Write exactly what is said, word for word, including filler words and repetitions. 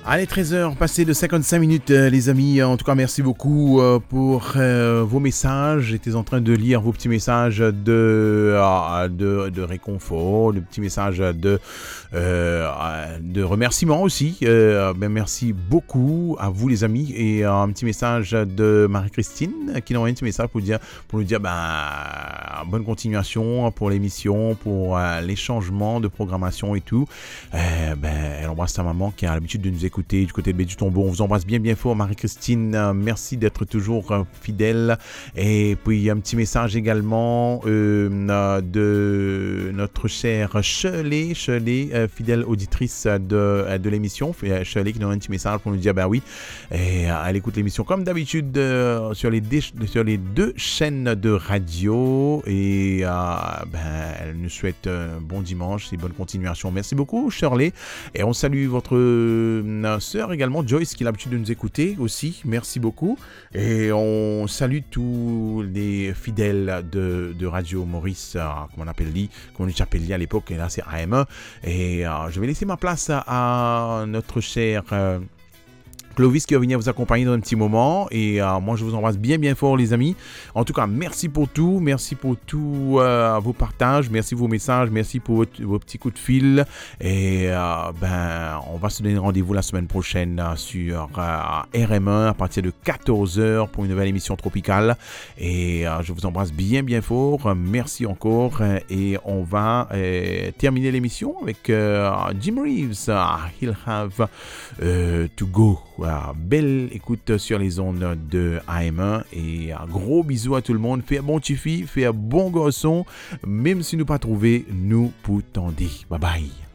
Allez, treize heures, passé de cinquante-cinq minutes, euh, les amis. En tout cas, merci beaucoup euh, pour euh, vos messages. J'étais en train de lire vos petits messages de, euh, de, de réconfort, de petits messages de, euh, de remerciements aussi. Euh, ben, merci beaucoup à vous, les amis. Et euh, un petit message de Marie-Christine qui nous envoie un petit message pour, dire, pour nous dire ben, bonne continuation pour l'émission, pour euh, les changements de programmation et tout. Euh, ben, elle embrasse sa maman qui a l'habitude de nous écouter du côté de Baie du Tombeau. On vous embrasse bien bien fort, Marie-Christine. Euh, merci d'être toujours euh, fidèle. Et puis un petit message également euh, de notre chère Shirley, Shirley, euh, fidèle auditrice de, de l'émission. Shirley qui nous donne un petit message pour nous dire ben oui, et, euh, elle écoute l'émission comme d'habitude euh, sur, les dé- sur les deux chaînes de radio. Et euh, ben, elle nous souhaite un bon dimanche et bonne continuation. Merci beaucoup, Shirley. Et on salue votre euh, sœur également, Joyce, qui a l'habitude de nous écouter aussi. Merci beaucoup. Et on salue tous les fidèles de, de Radio Maurice, euh, comme on appelle lui, comme on appelle lui à l'époque, et là c'est A M un. Et euh, je vais laisser ma place à, à notre cher... Euh, Clovis qui va venir vous accompagner dans un petit moment. Et euh, moi, je vous embrasse bien, bien fort, les amis. En tout cas, merci pour tout. Merci pour tous euh, vos partages. Merci pour vos messages. Merci pour vos, vos petits coups de fil. Et euh, ben, on va se donner rendez-vous la semaine prochaine euh, sur euh, R M un à partir de quatorze heures pour une nouvelle émission tropicale. Et euh, je vous embrasse bien, bien fort. Merci encore. Et on va euh, terminer l'émission avec euh, Jim Reeves. He'll have uh, to go. Voilà, belle écoute sur les ondes de A M un et un gros bisou à tout le monde. Fais un bon tifi, fais un bon garçon, même si nous pas trouvé, nous pour t'en dire. Bye bye.